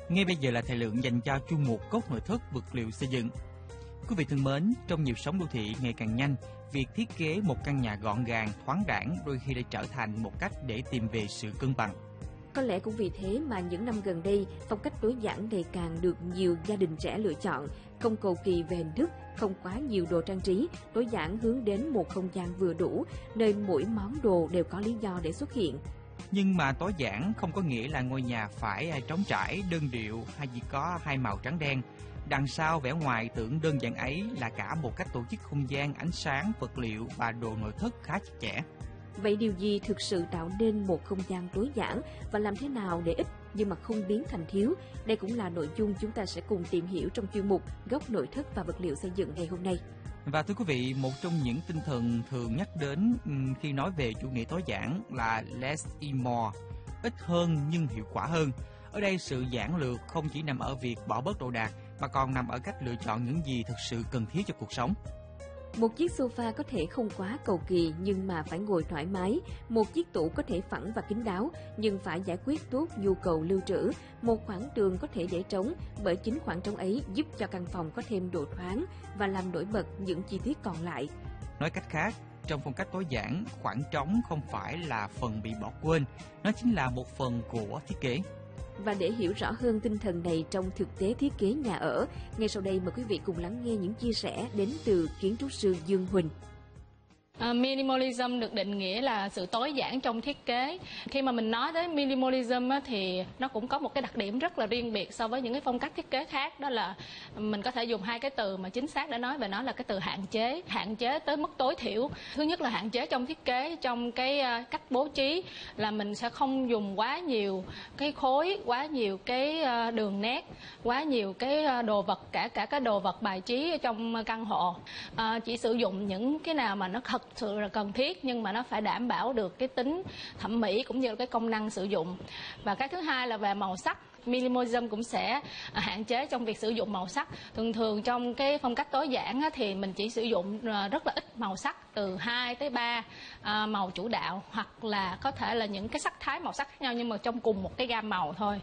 Ngay bây giờ là thời lượng dành cho chuyên mục Góc nội thất vật liệu xây dựng. Quý vị thân mến, trong nhịp sống đô thị ngày càng nhanh, việc thiết kế một căn nhà gọn gàng, thoáng đãng đôi khi đã trở thành một cách để tìm về sự cân bằng. Có lẽ cũng vì thế mà những năm gần đây, phong cách tối giản ngày càng được nhiều gia đình trẻ lựa chọn, không cầu kỳ về hình thức, không quá nhiều đồ trang trí, tối giản hướng đến một không gian vừa đủ, nơi mỗi món đồ đều có lý do để xuất hiện. Nhưng mà tối giản không có nghĩa là ngôi nhà phải trống trải, đơn điệu hay chỉ có hai màu trắng đen. Đằng sau vẻ ngoài tưởng đơn giản ấy là cả một cách tổ chức không gian, ánh sáng, vật liệu và đồ nội thất khá chặt chẽ. Vậy điều gì thực sự tạo nên một không gian tối giản và làm thế nào để ít nhưng mà không biến thành thiếu? Đây cũng là nội dung chúng ta sẽ cùng tìm hiểu trong chuyên mục Góc nội thất và vật liệu xây dựng ngày hôm nay. Và thưa quý vị, một trong những tinh thần thường nhắc đến khi nói về chủ nghĩa tối giản là less is more, ít hơn nhưng hiệu quả hơn. Ở đây sự giản lược không chỉ nằm ở việc bỏ bớt đồ đạc mà còn nằm ở cách lựa chọn những gì thực sự cần thiết cho cuộc sống. Một chiếc sofa có thể không quá cầu kỳ nhưng mà phải ngồi thoải mái. Một chiếc tủ có thể phẳng và kín đáo nhưng phải giải quyết tốt nhu cầu lưu trữ. Một khoảng tường có thể để trống bởi chính khoảng trống ấy giúp cho căn phòng có thêm độ thoáng và làm nổi bật những chi tiết còn lại. Nói cách khác, trong phong cách tối giản, khoảng trống không phải là phần bị bỏ quên, nó chính là một phần của thiết kế. Và để hiểu rõ hơn tinh thần này trong thực tế thiết kế nhà ở, ngay sau đây mời quý vị cùng lắng nghe những chia sẻ đến từ kiến trúc sư Dương Huỳnh. Minimalism được định nghĩa là sự tối giản trong thiết kế. Khi mà mình nói tới minimalism thì nó cũng có một cái đặc điểm rất là riêng biệt so với những cái phong cách thiết kế khác, đó là mình có thể dùng hai cái từ mà chính xác để nói về nó là cái từ hạn chế tới mức tối thiểu. Thứ nhất là hạn chế trong thiết kế, trong cái cách bố trí là mình sẽ không dùng quá nhiều cái khối, quá nhiều cái đường nét, quá nhiều cái đồ vật, cả cái đồ vật bài trí ở trong căn hộ. Chỉ sử dụng những cái nào mà nó thật sự là cần thiết nhưng mà nó phải đảm bảo được cái tính thẩm mỹ cũng như là cái công năng sử dụng. Và cái thứ hai là về màu sắc. Minimalism cũng sẽ hạn chế trong việc sử dụng màu sắc. Thường trong cái phong cách tối giản thì mình chỉ sử dụng rất là ít màu sắc, từ 2 tới 3 màu chủ đạo, hoặc là có thể là những cái sắc thái màu sắc khác nhau nhưng mà trong cùng một cái gam màu thôi.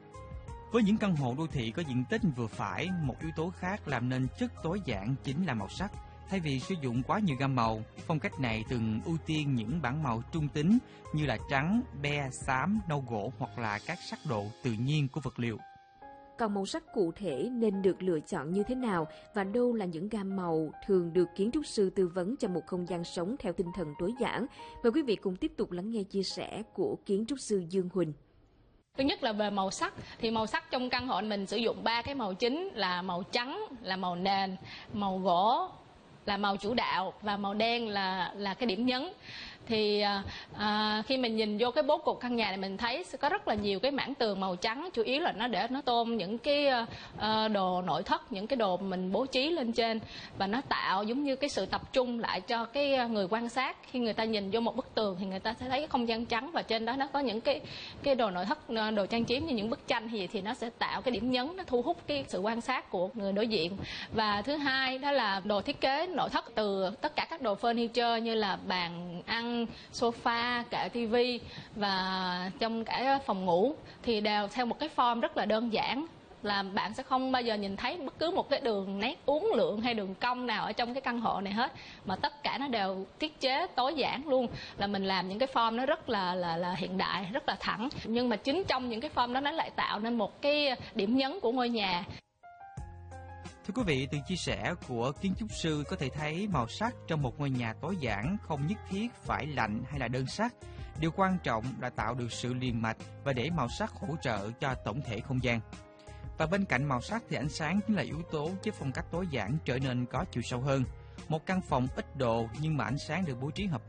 Với những căn hộ đô thị có diện tích vừa phải, một yếu tố khác làm nên chất tối giản chính là màu sắc. Thay vì sử dụng quá nhiều gam màu, phong cách này thường ưu tiên những bảng màu trung tính như là trắng, be, xám, nâu gỗ hoặc là các sắc độ tự nhiên của vật liệu. Còn màu sắc cụ thể nên được lựa chọn như thế nào và đâu là những gam màu thường được kiến trúc sư tư vấn cho một không gian sống theo tinh thần tối giản? Mời quý vị cùng tiếp tục lắng nghe chia sẻ của kiến trúc sư Dương Huỳnh. Thứ nhất là về màu sắc, thì màu sắc trong căn hộ mình sử dụng 3 cái màu chính là màu trắng, là màu nền, màu gỗ là màu chủ đạo và màu đen là cái điểm nhấn. Thì khi mình nhìn vô cái bố cục căn nhà này mình thấy sẽ có rất là nhiều cái mảng tường màu trắng, chủ yếu là nó để nó tôn những cái đồ nội thất, những cái đồ mình bố trí lên trên, và nó tạo giống như cái sự tập trung lại cho cái người quan sát. Khi người ta nhìn vô một bức tường thì người ta sẽ thấy cái không gian trắng và trên đó nó có những cái đồ nội thất, đồ trang trí như những bức tranh hay gì, thì nó sẽ tạo cái điểm nhấn, nó thu hút cái sự quan sát của người đối diện. Và thứ hai đó là đồ thiết kế nội thất, từ tất cả các đồ furniture như là bàn ăn, sofa, kệ tivi và trong cả phòng ngủ thì đều theo một cái form rất là đơn giản, là bạn sẽ không bao giờ nhìn thấy bất cứ một cái đường nét uốn lượn hay đường cong nào ở trong cái căn hộ này hết, mà tất cả nó đều thiết chế tối giản luôn. Là mình làm những cái form nó rất là hiện đại, rất là thẳng, nhưng mà chính trong những cái form đó nó lại tạo nên một cái điểm nhấn của ngôi nhà. Thưa quý vị, từ chia sẻ của kiến trúc sư có thể thấy màu sắc trong một ngôi nhà tối giản không nhất thiết phải lạnh hay là đơn sắc. Điều quan trọng là tạo được sự liền mạch và để màu sắc hỗ trợ cho tổng thể không gian. Và bên cạnh màu sắc thì ánh sáng chính là yếu tố giúp phong cách tối giản trở nên có chiều sâu hơn. Một căn phòng ít đồ nhưng mà ánh sáng được bố trí hợp